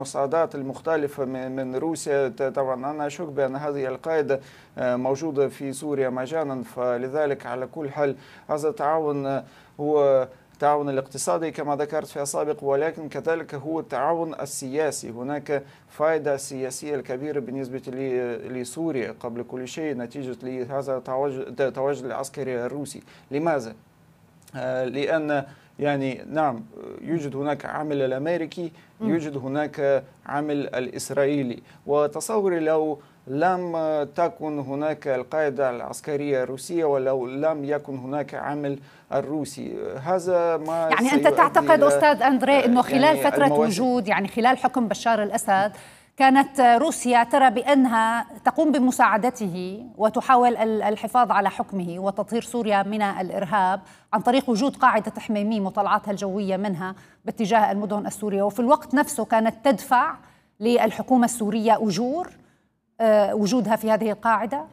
المساعدات المختلفة من روسيا. طبعا أنا أشك بأن هذه القاعدة موجودة في سوريا مجانا، فلذلك على كل حال هذا التعاون هو التعاون الاقتصادي كما ذكرت في السابق، ولكن كذلك هو التعاون السياسي. هناك فائدة سياسية الكبيرة بالنسبة لسوريا قبل كل شيء نتيجة لهذا التواجد العسكري الروسي. لماذا؟ لأن يعني نعم يوجد هناك عامل الأمريكي، يوجد هناك عامل الإسرائيلي، وتصوري لو لم تكن هناك القاعدة العسكرية الروسية ولو لم يكن هناك عامل الروسي، هذا ما يعني أنت تعتقد أستاذ أندري أنه خلال فترة وجود خلال حكم بشار الأسد كانت روسيا ترى بأنها تقوم بمساعدته وتحاول الحفاظ على حكمه وتطهير سوريا من الإرهاب عن طريق وجود قاعدة حميميم وطلعاتها الجوية منها باتجاه المدن السورية، وفي الوقت نفسه كانت تدفع للحكومة السورية أجور وجودها في هذه القاعدة؟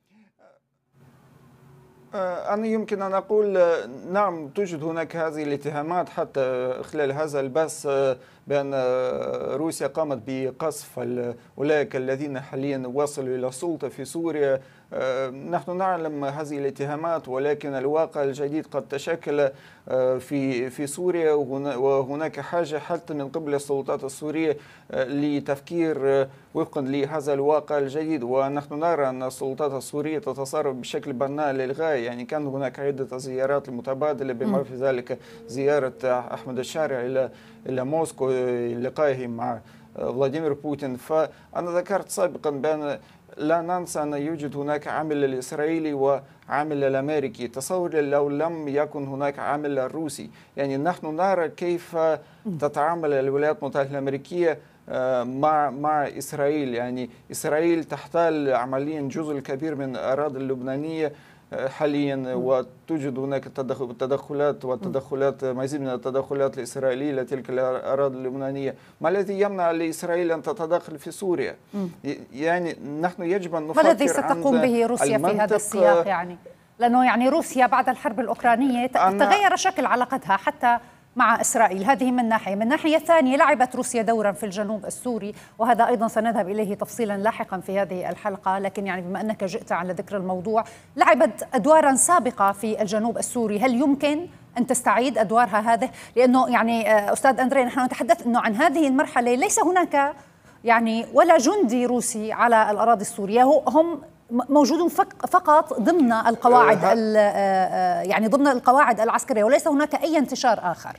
أنا يمكن أن أقول نعم توجد هناك هذه الاتهامات حتى خلال هذا البث بأن روسيا قامت بقصف أولئك الذين حاليا وصلوا إلى السلطة في سوريا. نحن نعلم هذه الاتهامات، ولكن الواقع الجديد قد تشكل في سوريا، وهناك حاجة حتى من قبل السلطات السورية لتفكير وفقا لهذا الواقع الجديد. ونحن نرى أن السلطات السورية تتصرف بشكل بناء للغاية. يعني كان هناك عدة زيارات متبادلة بما في ذلك زيارة أحمد الشارع إلى موسكو لقائه مع فلاديمير بوتين. فأنا ذكرت سابقا بأن لا ننسى أن يوجد هناك عامل الإسرائيلي وعامل الأمريكي. تصور لو لم يكن هناك عامل الروسي، يعني نحن نرى كيف تتعامل الولايات المتحدة الأمريكية مع إسرائيل. يعني إسرائيل تحتل عمليا جزء الكبير من الأراضي اللبنانية حاليا، وتوجد هناك تدخلات مزيد من التدخلات الإسرائيلية لتلك الأراضي اللبنانية. ما الذي يمنع لإسرائيل أن تتدخل في سوريا؟ يعني نحن يجب أن نفكر ما الذي ستقوم به روسيا في هذا السياق؟ لأنه روسيا بعد الحرب الأوكرانية تغير شكل علاقتها حتى مع إسرائيل، هذه من ناحية. من ناحية ثانية لعبت روسيا دورا في الجنوب السوري، وهذا أيضا سنذهب إليه تفصيلا لاحقا في هذه الحلقة، لكن بما أنك جئت على ذكر الموضوع، لعبت أدوارا سابقة في الجنوب السوري، هل يمكن أن تستعيد أدوارها هذه؟ لأنه أستاذ أندري نحن نتحدث أنه عن هذه المرحلة ليس هناك ولا جندي روسي على الأراضي السورية، هم موجودون فقط ضمن القواعد ضمن القواعد العسكرية، وليس هناك أي انتشار آخر.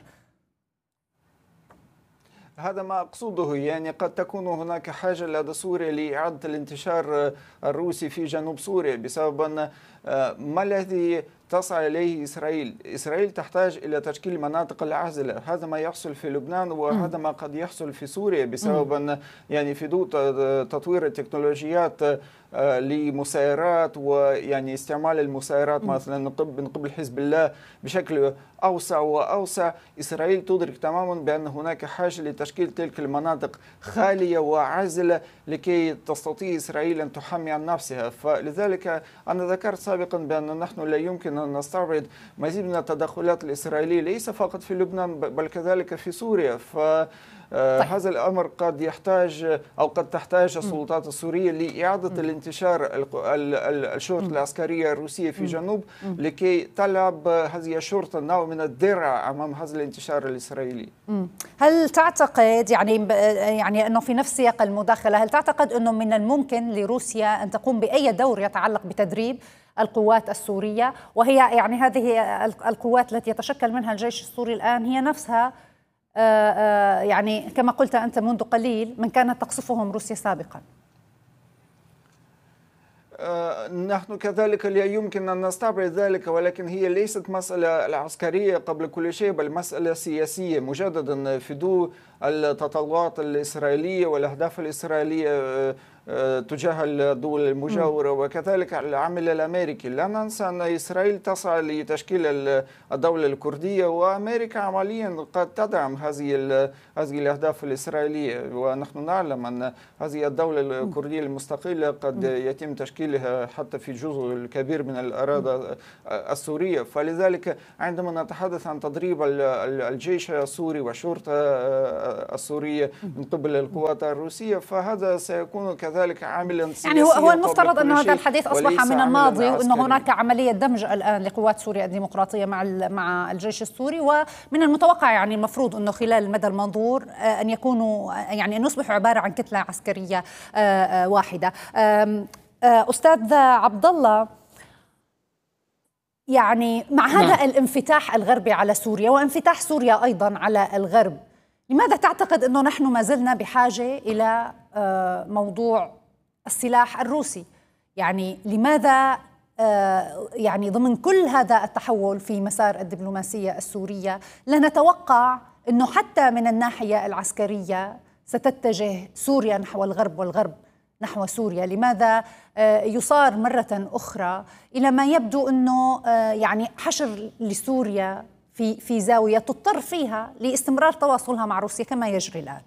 هذا ما أقصده. يعني قد تكون هناك حاجة لدى سوريا لإعادة الانتشار الروسي في جنوب سوريا بسبب أن ما الذي تسعى إليه إسرائيل؟ إسرائيل تحتاج إلى تشكيل مناطق العزلة. هذا ما يحصل في لبنان وهذا ما قد يحصل في سوريا بسبب أن في ضوء تطوير التكنولوجيات لمسيرات استعمال المسيرات مثلا من قبل حزب الله بشكل أوسع وأوسع. إسرائيل تدرك تماما بأن هناك حاجة لتشكيل تلك المناطق خالية وعازلة لكي تستطيع إسرائيل أن تحمي عن نفسها. فلذلك أنا ذكرت سابقا بأن نحن لا يمكن أن نستبعد مزيد من التدخلات الإسرائيلية ليس فقط في لبنان بل كذلك في سوريا. هذا الأمر قد يحتاج أو قد تحتاج السلطات السورية لإعادة الانتشار الشرطة العسكرية الروسية في جنوب لكي تلعب هذه الشرطة نوع من الدرع أمام هذا الانتشار الإسرائيلي. هل تعتقد أنه في نفس سياق المداخلة، هل تعتقد أنه من الممكن لروسيا أن تقوم بأي دور يتعلق بتدريب القوات السورية، وهي هذه القوات التي يتشكل منها الجيش السوري الآن هي نفسها كما قلت أنت منذ قليل من كانت تقصفهم روسيا سابقا؟ نحن كذلك لا يمكن أن نستبعد ذلك، ولكن هي ليست مسألة العسكرية قبل كل شيء بل مسألة سياسية. مجددا في ضوء التطلعات الإسرائيلية والأهداف الإسرائيلية تجاه الدول المجاورة، وكذلك العامل الأمريكي. لا ننسى أن إسرائيل تسعى لتشكيل الدولة الكردية، وأمريكا عمليا قد تدعم هذه الأهداف الإسرائيلية، ونحن نعلم أن هذه الدولة الكردية المستقلة قد يتم تشكيلها حتى في جزء الكبير من الأراضي السورية. فلذلك عندما نتحدث عن تدريب الجيش السوري والشرطة السورية من قبل القوات الروسية، فهذا سيكون كذلك عاملا سياسيا. يعني هو المفترض أن هذا الحديث أصبح من الماضي، وأن هناك عملية دمج الآن لقوات سوريا الديمقراطية مع الجيش السوري، ومن المتوقع يعني المفروض أنه خلال المدى المنظور أن يكونوا يعني أن يصبحوا عبارة عن كتلة عسكرية واحدة. أستاذ عبد الله، يعني مع هذا الانفتاح الغربي على سوريا وانفتاح سوريا أيضا على الغرب، لماذا تعتقد أنه نحن ما زلنا بحاجة إلى موضوع السلاح الروسي؟ يعني لماذا يعني ضمن كل هذا التحول في مسار الدبلوماسية السورية لا نتوقع أنه حتى من الناحية العسكرية ستتجه سوريا نحو الغرب والغرب نحو سوريا؟ لماذا يصار مرة أخرى إلى ما يبدو أنه يعني حشر لسوريا في زاوية تضطر فيها لاستمرار تواصلها مع روسيا كما يجري الآن؟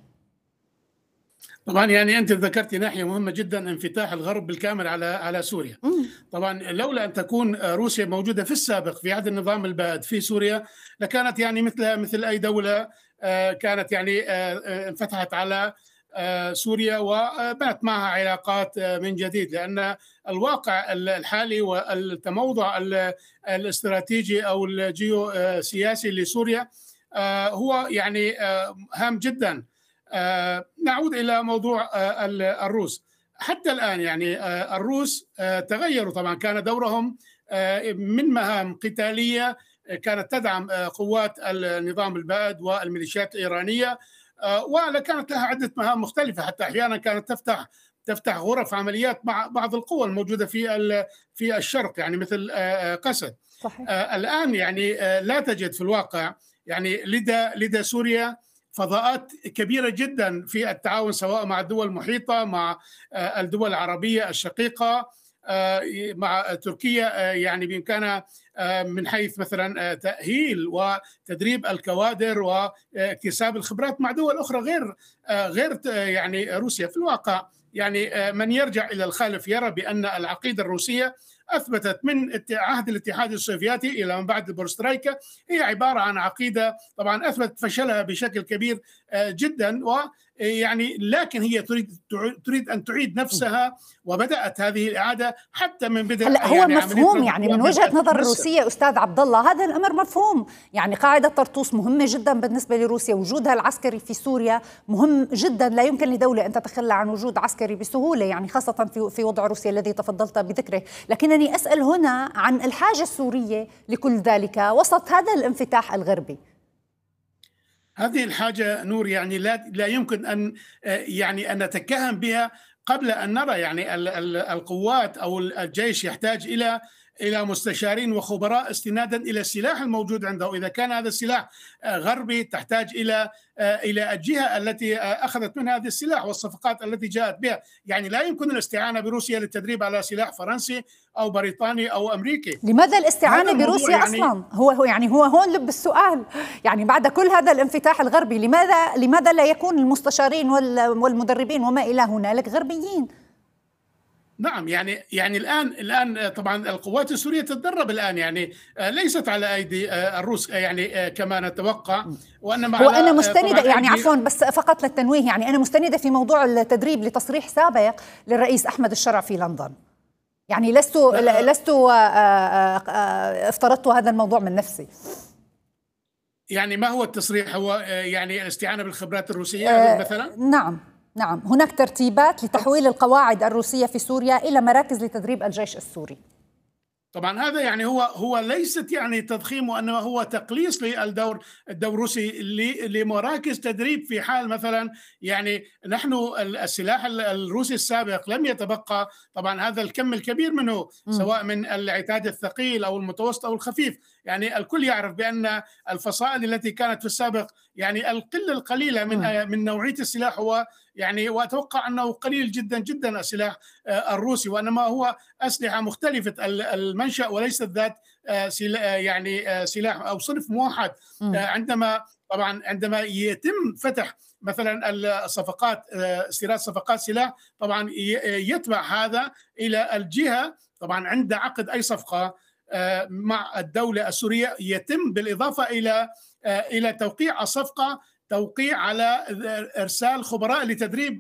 طبعا يعني أنت ذكرتي ناحية مهمة جدا، انفتاح الغرب بالكامل على سوريا. طبعا لولا أن تكون روسيا موجودة في السابق في عهد النظام البائد في سوريا لكانت يعني مثل أي دولة كانت يعني انفتحت على سوريا وبنت معها علاقات من جديد، لأن الواقع الحالي والتموضع الاستراتيجي أو الجيوسياسي لسوريا هو يعني هام جدا. نعود إلى موضوع الروس. حتى الآن يعني الروس تغيروا، طبعا كان دورهم من مهام قتالية كانت تدعم قوات النظام البائد والميليشيات الإيرانية، وكانت لها عدة مهام مختلفة، حتى أحيانا كانت تفتح غرف عمليات مع بعض القوى الموجودة في الشرق، يعني مثل قسد. الآن يعني لا تجد في الواقع يعني لدى سوريا فضاءات كبيرة جدا في التعاون، سواء مع الدول المحيطة، مع الدول العربية الشقيقة، مع تركيا، يعني بإمكانها من حيث مثلا تأهيل وتدريب الكوادر واكتساب الخبرات مع دول أخرى غير يعني روسيا. في الواقع يعني من يرجع إلى الخلف يرى بأن العقيدة الروسية أثبتت من عهد الاتحاد السوفيتي إلى من بعد البورسترايكا هي عبارة عن عقيدة طبعا أثبت فشلها بشكل كبير جدا، ويعني لكن هي تريد أن تعيد نفسها، وبدأت هذه الإعادة حتى من بدء. هلا هو يعني مفهوم يعني من وجهة نظر الروسية أستاذ عبد الله هذا الأمر مفهوم، يعني قاعدة طرطوس مهمة جدا بالنسبة لروسيا، وجودها العسكري في سوريا مهم جدا، لا يمكن لدولة أن تتخلى عن وجود عسكري بسهولة، يعني خاصة في وضع روسيا الذي تفضلت بذكره. لكنني أسأل هنا عن الحاجة السورية لكل ذلك وسط هذا الانفتاح الغربي. هذه الحاجة نور يعني لا يمكن أن يعني أن نتكهن بها قبل أن نرى يعني القوات أو الجيش يحتاج إلى مستشارين وخبراء استنادا إلى السلاح الموجود عنده. إذا كان هذا السلاح غربي تحتاج إلى الجهة التي أخذت من هذا السلاح والصفقات التي جاءت بها. يعني لا يمكن الاستعانة بروسيا للتدريب على سلاح فرنسي أو بريطاني أو أمريكي. لماذا الاستعانة بروسيا يعني أصلا؟ هو هون لب السؤال، يعني بعد كل هذا الانفتاح الغربي لماذا لا يكون المستشارين والمدربين وما إلى هنالك غربيين؟ نعم يعني الآن طبعا القوات السورية تتدرب الآن، يعني ليست على أيدي الروس يعني كما نتوقع، وإنما هو أنا مستندة يعني عفوا بس فقط للتنويه، يعني أنا مستندة في موضوع التدريب لتصريح سابق للرئيس أحمد الشرع في لندن، يعني لست افترضت هذا الموضوع من نفسي. يعني ما هو التصريح؟ هو يعني الاستعانة بالخبرات الروسية مثلا؟ نعم هناك ترتيبات لتحويل القواعد الروسية في سوريا إلى مراكز لتدريب الجيش السوري. طبعا هذا يعني هو ليست يعني تضخيم، وانما هو تقليص للدور الروسي لمراكز تدريب، في حال مثلا يعني نحن السلاح الروسي السابق لم يتبقى طبعا هذا الكم الكبير منه، سواء من العتاد الثقيل او المتوسط او الخفيف. يعني الكل يعرف بان الفصائل التي كانت في السابق يعني القله القليله من نوعيه السلاح هو يعني، واتوقع انه قليل جدا جدا السلاح الروسي، وانما هو اسلحه مختلفه المنشا وليست ذات يعني سلاح او صنف موحد. عندما يتم فتح مثلا الصفقات، استيراد صفقات سلاح، طبعا يتبع هذا الى الجهه، طبعا عند عقد اي صفقه مع الدوله السوريه يتم بالاضافه الى توقيع الصفقه توقيع على ارسال خبراء لتدريب